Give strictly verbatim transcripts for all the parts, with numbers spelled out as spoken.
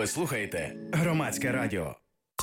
Ви слухаєте Громадське радіо.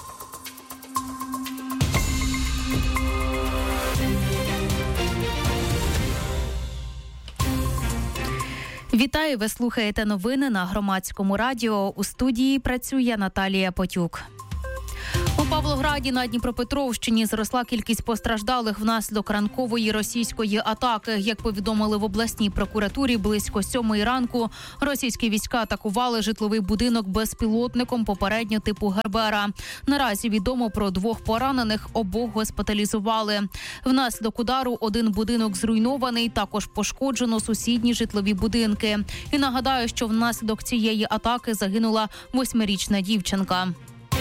Вітаю, ви слухаєте новини на Громадському радіо. У студії працює Наталія Потюк. У Павлограді на Дніпропетровщині зросла кількість постраждалих внаслідок ранкової російської атаки. Як повідомили в обласній прокуратурі, близько сьомої ранку російські війська атакували житловий будинок безпілотником попередньо типу Гербера. Наразі відомо про двох поранених, обох госпіталізували. Внаслідок удару один будинок зруйнований, також пошкоджено сусідні житлові будинки. І нагадаю, що внаслідок цієї атаки загинула восьмирічна дівчинка.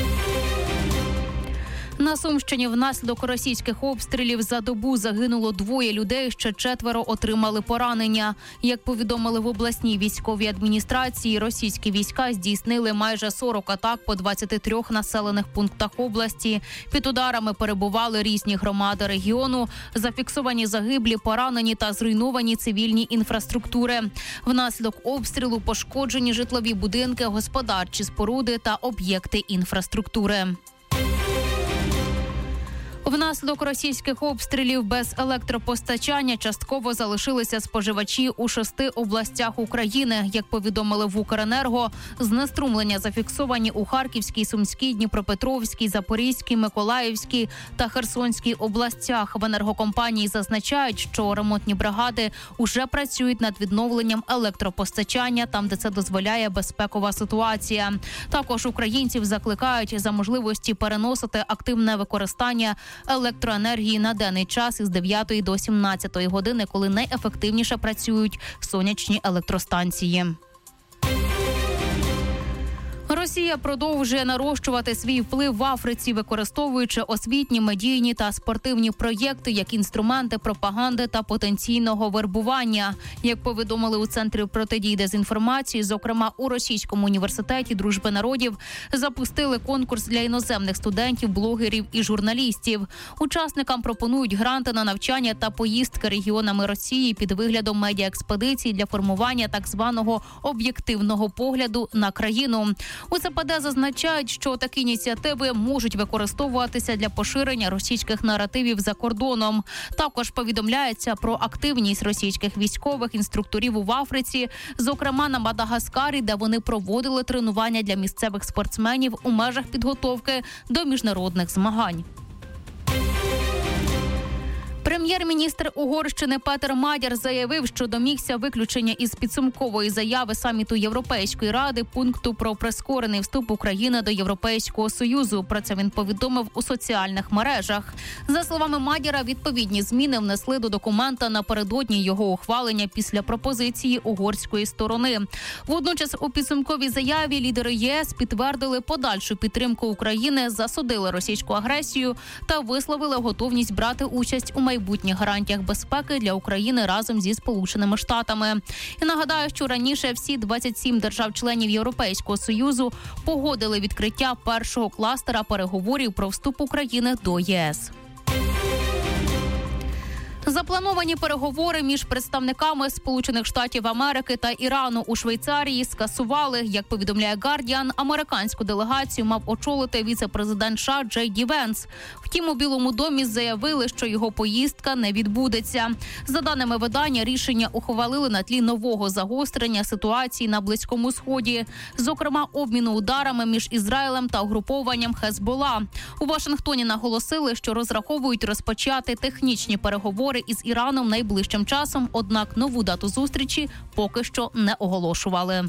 На Сумщині внаслідок російських обстрілів за добу загинуло двоє людей, ще четверо отримали поранення. Як повідомили в обласній військовій адміністрації, російські війська здійснили майже сорок атак по двадцяти трьох населених пунктах області. Під ударами перебували різні громади регіону, зафіксовані загиблі, поранені та зруйновані цивільні інфраструктури. Внаслідок обстрілу пошкоджені житлові будинки, господарчі споруди та об'єкти інфраструктури. Внаслідок російських обстрілів без електропостачання частково залишилися споживачі у шести областях України. Як повідомили в Укренерго, знеструмлення зафіксовані у Харківській, Сумській, Дніпропетровській, Запорізькій, Миколаївській та Херсонській областях. В енергокомпанії зазначають, що ремонтні бригади уже працюють над відновленням електропостачання там, де це дозволяє безпекова ситуація. Також українців закликають за можливості переносити активне використання електроенергії на денний час із дев'ятої до сімнадцятої години, коли найефективніше працюють сонячні електростанції. Росія продовжує нарощувати свій вплив в Африці, використовуючи освітні, медійні та спортивні проєкти як інструменти пропаганди та потенційного вербування. Як повідомили у Центрі протидії дезінформації, зокрема у Російському університеті дружби народів запустили конкурс для іноземних студентів, блогерів і журналістів. Учасникам пропонують гранти на навчання та поїздки регіонами Росії під виглядом медіаекспедицій для формування так званого об'єктивного погляду на країну. У це пе де зазначають, що такі ініціативи можуть використовуватися для поширення російських наративів за кордоном. Також повідомляється про активність російських військових інструкторів в Африці, зокрема на Мадагаскарі, де вони проводили тренування для місцевих спортсменів у межах підготовки до міжнародних змагань. Прем'єр-міністр Угорщини Петер Мадяр заявив, що домігся виключення із підсумкової заяви саміту Європейської ради пункту про прискорений вступ України до Європейського Союзу. Про це він повідомив у соціальних мережах. За словами Мадяра, відповідні зміни внесли до документа напередодні його ухвалення після пропозиції угорської сторони. Водночас у підсумковій заяві лідери ЄС підтвердили подальшу підтримку України, засудили російську агресію та висловили готовність брати участь у майбутніх майбутніх гарантіях безпеки для України разом зі Сполученими Штатами. І нагадаю, що раніше всі двадцять сім держав-членів Європейського Союзу погодили відкриття першого кластера переговорів про вступ України до ЄС. Заплановані переговори між представниками Сполучених Штатів Америки та Ірану у Швейцарії скасували. Як повідомляє Гардіан, американську делегацію мав очолити віце-президент США Джей Ді Венс. Втім, у Білому домі заявили, що його поїздка не відбудеться. За даними видання, рішення ухвалили на тлі нового загострення ситуації на Близькому Сході, зокрема обміну ударами між Ізраїлем та угрупованням Хезбола. У Вашингтоні наголосили, що розраховують розпочати технічні переговори із Іраном найближчим часом, однак нову дату зустрічі поки що не оголошували.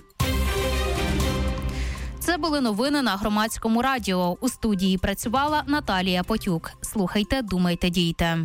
Це були новини на Громадському радіо. У студії працювала Наталія Потюк. Слухайте, думайте, дійте.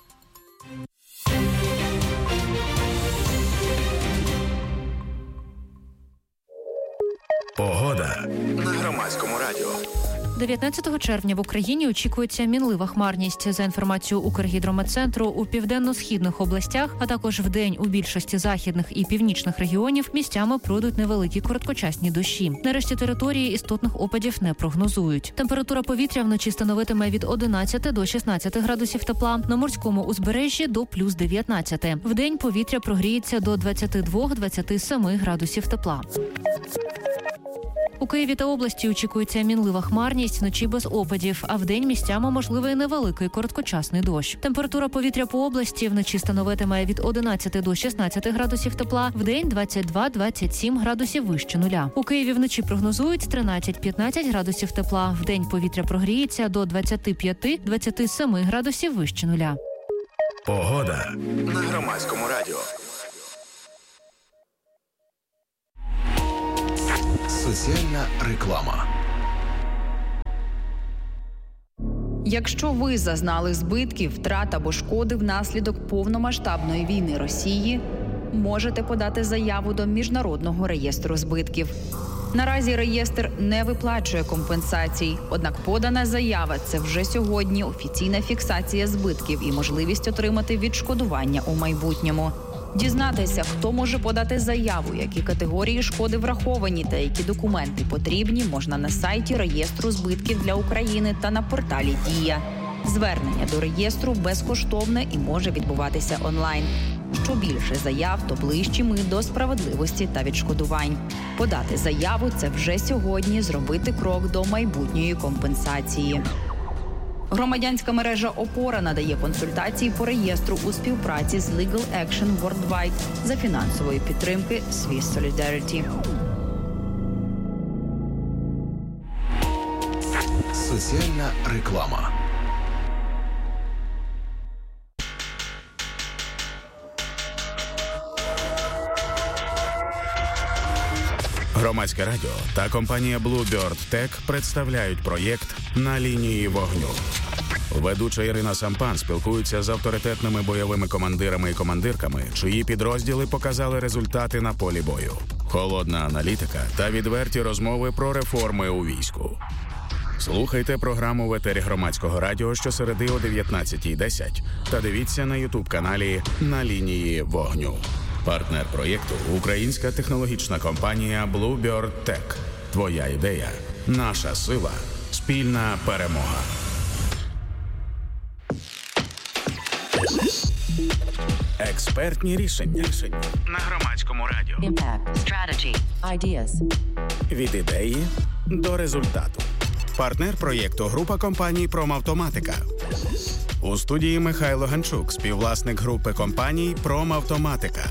Погода на Громадському радіо. дев'ятнадцятого червня в Україні очікується мінлива хмарність. За інформацією Укргідрометцентру, у південно-східних областях, а також вдень у більшості західних і північних регіонів місцями пройдуть невеликі короткочасні дощі. Нарешті території істотних опадів не прогнозують. Температура повітря вночі становитиме від одинадцяти до шістнадцяти градусів тепла, на морському узбережжі до плюс дев'ятнадцяти. Вдень повітря прогріється до двадцяти двох - двадцяти семи градусів тепла. Києві та області очікується мінлива хмарність, вночі без опадів, а вдень місцями можливий невеликий короткочасний дощ. Температура повітря по області вночі становитиме від одинадцяти до шістнадцяти градусів тепла, вдень двадцять два - двадцять сім градусів вище нуля. У Києві вночі прогнозують тринадцять - п'ятнадцять градусів тепла, вдень повітря прогріється до двадцять п'ять - двадцять сім градусів вище нуля. Погода на Громадському радіо. Соціальна реклама. Якщо ви зазнали збитків, втрат або шкоди внаслідок повномасштабної війни Росії, можете подати заяву до Міжнародного реєстру збитків. Наразі реєстр не виплачує компенсацій, однак подана заява – це вже сьогодні офіційна фіксація збитків і можливість отримати відшкодування у майбутньому. Дізнатися, хто може подати заяву, які категорії шкоди враховані та які документи потрібні, можна на сайті реєстру збитків для України та на порталі «Дія». Звернення до реєстру безкоштовне і може відбуватися онлайн. Що більше заяв, то ближчі ми до справедливості та відшкодувань. Подати заяву – це вже сьогодні зробити крок до майбутньої компенсації. Громадянська мережа «Опора» надає консультації по реєстру у співпраці з Legal Action Worldwide за фінансової підтримки Swiss Solidarity. Соціальна реклама. Громадське радіо та компанія Bluebird Tech представляють проєкт «На лінії вогню». Ведуча Ірина Сампан спілкується з авторитетними бойовими командирами і командирками, чиї підрозділи показали результати на полі бою. Холодна аналітика та відверті розмови про реформи у війську. Слухайте програму в етері Громадського радіо щосереди о дев'ятнадцятій десять та дивіться на ютуб-каналі «На лінії вогню». Партнер проєкту – українська технологічна компанія Bluebird Tech. Твоя ідея – наша сила, спільна перемога. Експертні рішення на Громадському радіо. Impact, strategy, ideas. Від ідеї до результату. Партнер проєкту – група компаній «Промавтоматика». У студії Михайло Ганчук, співвласник групи компаній «Промавтоматика».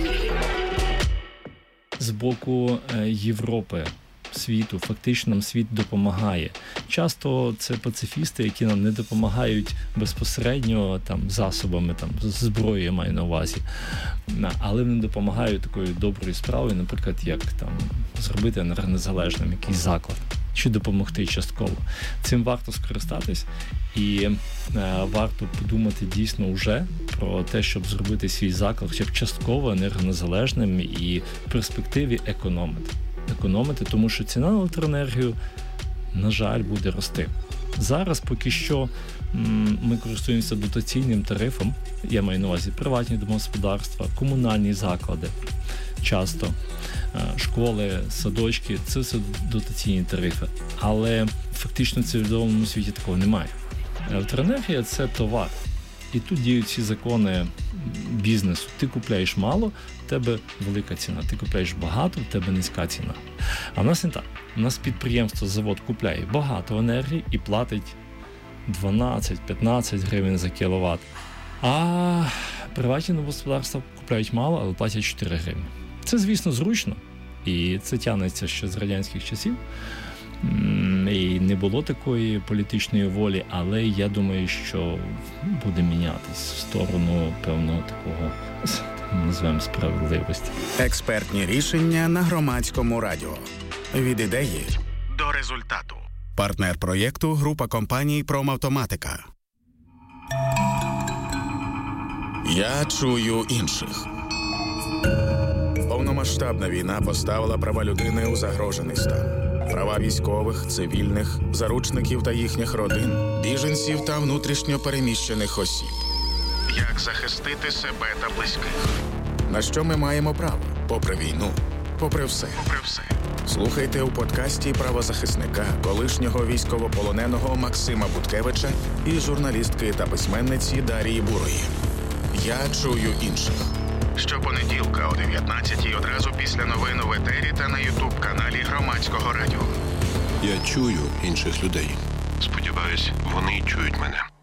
З боку Європи, світу, фактично нам світ допомагає. Часто це пацифісти, які нам не допомагають безпосередньо там, засобами, там, зброєю, я маю на увазі, але вони допомагають такою доброю справою, наприклад, як там, зробити енергонезалежним якийсь заклад, чи допомогти частково. Цим варто скористатись і е, варто подумати дійсно вже про те, щоб зробити свій заклад хоча б частково енергонезалежним і в перспективі економити. Економити, тому що ціна на електроенергію, на жаль, буде рости. Зараз поки що м, ми користуємося дотаційним тарифом, я маю на увазі приватні домогосподарства, комунальні заклади, часто школи, садочки, це все дотаційні тарифи. Але фактично в цивілізованому світі такого немає. Електроенергія – це товар. І тут діють всі закони бізнесу. Ти купляєш мало, в тебе велика ціна. Ти купляєш багато, в тебе низька ціна. А в нас не так. У нас підприємство, завод купляє багато енергії і платить дванадцять-п'ятнадцять гривень за кіловат. А приватні господарства купляють мало, але платять чотири гривні. Це, звісно, зручно. І це тягнеться ще з радянських часів. І не було такої політичної волі, але я думаю, що буде мінятись в сторону певного такого, називаємо, справедливості. Експертні рішення на Громадському радіо. Від ідеї до результату. Партнер проєкту – група компаній «Промавтоматика». Я чую інших. Повномасштабна війна поставила права людини у загрожений стан. Права військових, цивільних, заручників та їхніх родин, біженців та внутрішньо переміщених осіб. Як захистити себе та близьких? На що ми маємо право? Попри війну, попри все. Попри все. Слухайте у подкасті правозахисника, колишнього військовополоненого Максима Буткевича і журналістки та письменниці Дарії Бурої. Я чую інших. Щопонеділка о дев'ятнадцятій одразу після новин у етері та на ютуб-каналі Громадського радіо. Я чую інших людей. Сподіваюсь, вони чують мене.